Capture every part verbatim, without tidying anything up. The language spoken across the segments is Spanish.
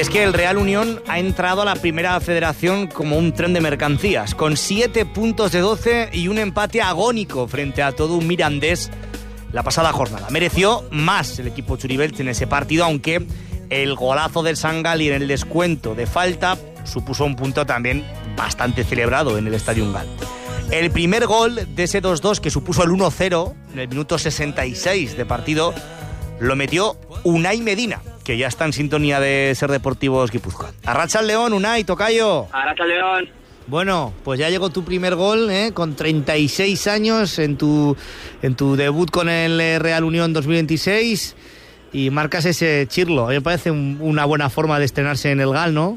es que el Real Unión ha entrado a la primera federación como un tren de mercancías, con siete puntos de doce y un empate agónico frente a todo un Mirandés la pasada jornada. Mereció más el equipo churibelche en ese partido, aunque el golazo del Sangali en el descuento de falta supuso un punto también bastante celebrado en el Estadio Gal. El primer gol de ese dos dos, que supuso el uno cero en el minuto sesenta y seis de partido, lo metió Unai Medina, que ya está en sintonía de Ser Deportivos Guipúzcoa. Arratsalde León, Unai, tocayo. Arratsalde León. Bueno, pues ya llegó tu primer gol, ¿eh? Con treinta y seis años en tu, en tu debut con el Real Unión dos mil veintiséis, y marcas ese chirlo. A mí me parece un, una buena forma de estrenarse en el Gal, ¿no?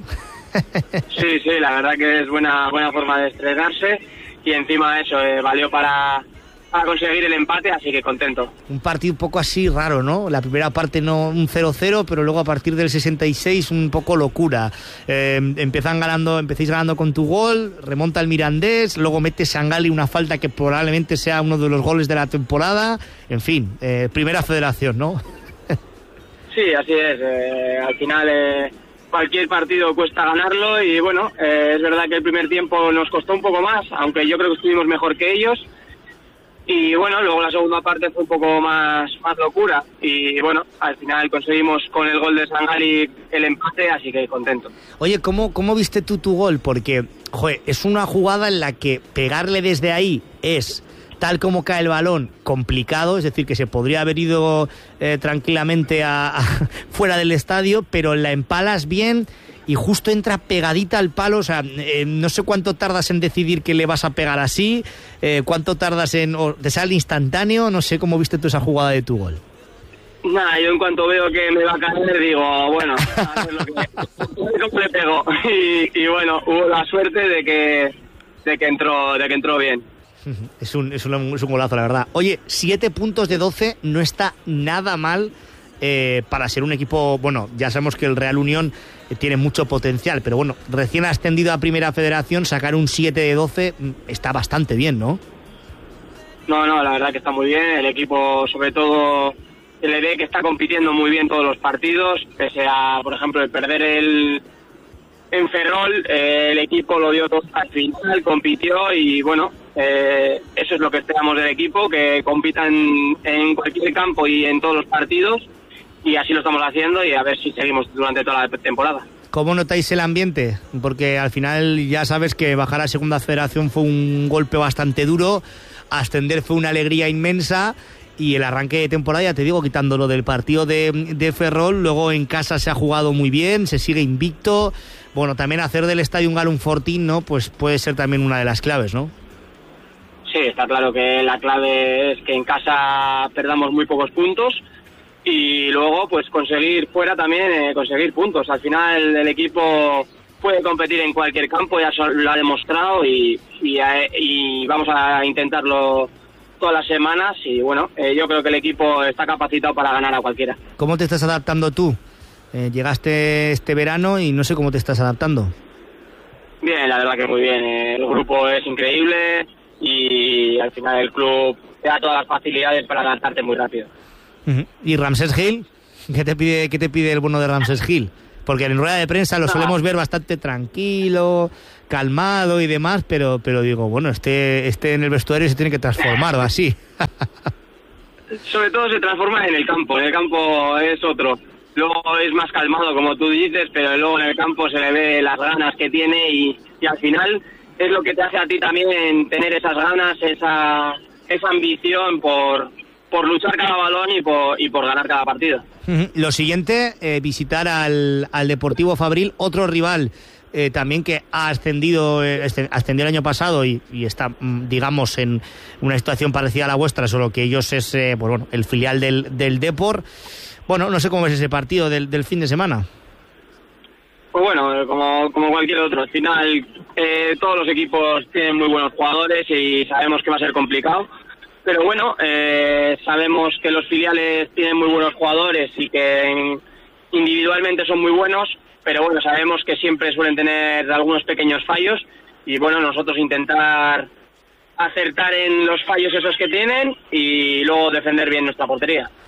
Sí, sí, la verdad que es buena buena forma de estrenarse, y encima eso eh, valió para, para conseguir el empate, así que contento. Un partido un poco así raro, ¿no? La primera parte no un cero cero, pero luego a partir del sesenta y seis un poco locura. Eh, empiezan ganando, empecéis ganando con tu gol, remonta el Mirandés, luego mete Sangali una falta que probablemente sea uno de los goles de la temporada. En fin, eh, primera federación, ¿no? Sí, así es. Eh, al final eh, cualquier partido cuesta ganarlo, y bueno, eh, es verdad que el primer tiempo nos costó un poco más, aunque yo creo que estuvimos mejor que ellos. Y bueno, luego la segunda parte fue un poco más, más locura, y bueno, al final conseguimos con el gol de Sangali el empate, así que contento. Oye, ¿cómo, cómo viste tú tu gol? Porque, joder, es una jugada en la que pegarle desde ahí es, tal como cae el balón, complicado, es decir, que se podría haber ido eh, tranquilamente a, a, fuera del estadio, pero la empalas bien y justo entra pegadita al palo. O sea, eh, no sé cuánto tardas en decidir que le vas a pegar así, eh, cuánto tardas en... o te sale instantáneo, no sé cómo viste tú esa jugada de tu gol. Nada, yo en cuanto veo que me va a caer, digo, bueno, a ver lo que, cómo le pego. Y, y bueno, hubo la suerte de que, de que entró, de que entró bien. Es un, es, un, es un golazo, la verdad. Oye, siete puntos de doce no está nada mal eh, para ser un equipo... Bueno, ya sabemos que el Real Unión eh, tiene mucho potencial, pero bueno, recién ascendido a Primera Federación, sacar un siete de doce está bastante bien, ¿no? No, no, la verdad que está muy bien. El equipo, sobre todo, se le ve que está compitiendo muy bien todos los partidos, pese a, por ejemplo, el perder el... En Ferrol, eh, el equipo lo dio todo al final, compitió, y bueno, eh, eso es lo que esperamos del equipo, que compitan en cualquier campo y en todos los partidos, y así lo estamos haciendo, y a ver si seguimos durante toda la temporada. ¿Cómo notáis el ambiente? Porque al final ya sabes que bajar a Segunda Federación fue un golpe bastante duro, ascender fue una alegría inmensa, y el arranque de temporada, ya te digo, quitándolo del partido de, de Ferrol, luego en casa se ha jugado muy bien, se sigue invicto. Bueno, también hacer del estadio un Gal un fortín, ¿no? Pues puede ser también una de las claves, ¿no? Sí, está claro que la clave es que en casa perdamos muy pocos puntos, y luego pues conseguir fuera también, eh, conseguir puntos. Al final el equipo puede competir en cualquier campo, ya lo ha demostrado, y, y, y vamos a intentarlo todas las semanas, y bueno, eh, yo creo que el equipo está capacitado para ganar a cualquiera. ¿Cómo te estás adaptando tú? Eh, llegaste este verano y no sé cómo te estás adaptando. Bien, la verdad que muy bien. Eh, el grupo es increíble, y al final el club te da todas las facilidades para adaptarte muy rápido. Uh-huh. ¿Y Ramsés Gil? ¿Qué te pide, qué te pide el bueno de Ramsés Gil? Porque en rueda de prensa lo solemos ver bastante tranquilo, calmado y demás, pero pero digo, bueno, este este en el vestuario se tiene que transformar o así. Sobre todo se transforma en el campo, en el campo es otro. Luego es más calmado, como tú dices, pero luego en el campo se le ve las ganas que tiene, y, y al final es lo que te hace a ti también tener esas ganas, esa esa ambición por... por luchar cada balón y por, y por ganar cada partido. Uh-huh. Lo siguiente, eh, visitar al, al Deportivo Fabril, otro rival eh, también que ha ascendido, eh, ascendió el año pasado y, y está, digamos, en una situación parecida a la vuestra, solo que ellos es eh, pues bueno, el filial del, del Depor. Bueno, no sé cómo es ese partido del, del fin de semana. Pues bueno, como, como cualquier otro, al final eh, todos los equipos tienen muy buenos jugadores y sabemos que va a ser complicado. Pero bueno, eh, sabemos que los filiales tienen muy buenos jugadores y que individualmente son muy buenos, pero bueno, sabemos que siempre suelen tener algunos pequeños fallos, y bueno, nosotros intentar acertar en los fallos esos que tienen y luego defender bien nuestra portería.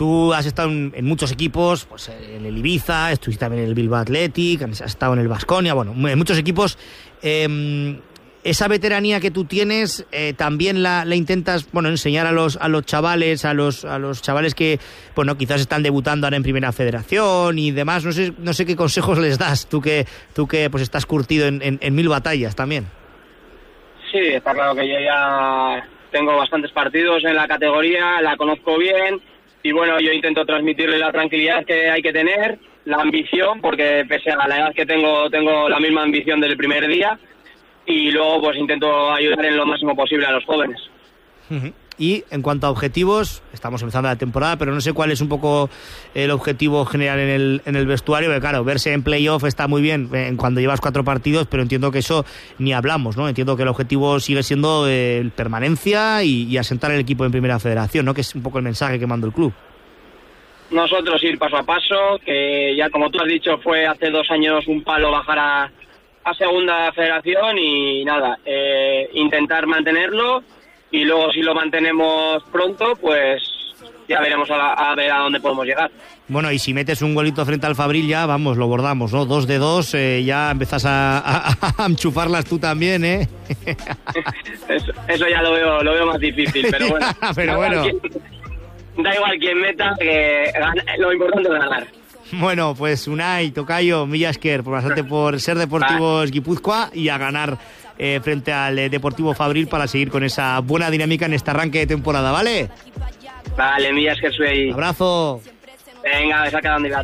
Tú has estado en, en muchos equipos, pues en el Ibiza, estuviste también en el Bilbao Athletic, has estado en el Baskonia, bueno, en muchos equipos. Eh, esa veteranía que tú tienes, eh, también la, la intentas, bueno, enseñar a los a los chavales, a los a los chavales que, bueno, quizás están debutando ahora en Primera Federación y demás. No sé, no sé qué consejos les das, tú que tú que pues estás curtido en, en, en mil batallas también. Sí, está claro que yo ya tengo bastantes partidos en la categoría, la conozco bien y bueno, yo intento transmitirle la tranquilidad que hay que tener, la ambición, porque pese a la edad que tengo, tengo la misma ambición del primer día. Y luego pues intento ayudar en lo máximo posible a los jóvenes. Uh-huh. Y en cuanto a objetivos, estamos empezando la temporada, pero no sé cuál es un poco el objetivo general en el, en el vestuario, porque claro, verse en playoff está muy bien en cuando llevas cuatro partidos, pero entiendo que eso ni hablamos, ¿no? Entiendo que el objetivo sigue siendo eh, permanencia y, y asentar el equipo en Primera Federación, ¿no? Que es un poco el mensaje que manda el club. Nosotros ir paso a paso, que ya como tú has dicho fue hace dos años un palo bajar a a segunda federación y nada, eh, intentar mantenerlo y luego si lo mantenemos pronto pues ya veremos a, la, a ver a dónde podemos llegar. Bueno, y si metes un golito frente al Fabril ya, vamos, lo bordamos, ¿no? Dos de dos, eh, ya empezás a, a, a enchufarlas tú también, ¿eh? eso, eso ya lo veo lo veo más difícil, pero bueno. pero bueno. Da igual quién meta, que lo importante es ganar. Bueno, pues Unai, tocayo, Mila esker, por bastante por ser Deportivos Guipúzcoa y a ganar eh, frente al eh, Deportivo Fabril para seguir con esa buena dinámica en este arranque de temporada, ¿vale? Vale, Mila esker zuei. Abrazo. Venga, saca donde